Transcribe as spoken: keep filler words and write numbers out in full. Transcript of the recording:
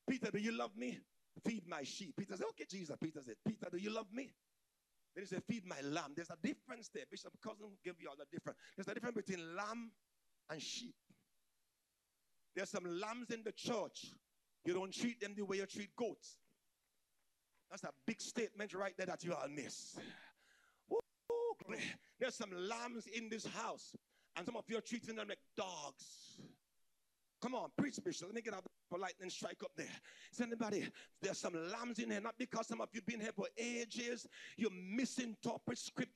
Peter, do you love me? Feed my sheep. Peter said, okay, Jesus. Peter said, Peter, do you love me? Then he said, feed my lamb. There's a difference there. Bishop Cousin give you all the difference. There's a difference between lamb and sheep. There's some lambs in the church. You don't treat them the way you treat goats. That's a big statement right there that you all miss. Woo! There's some lambs in this house, and some of you are treating them like dogs. Come on, preach, Bishop. Let me get out the lightning strike up there. Is anybody? There's some lambs in here, not because some of you been here for ages. You misinterpret scripture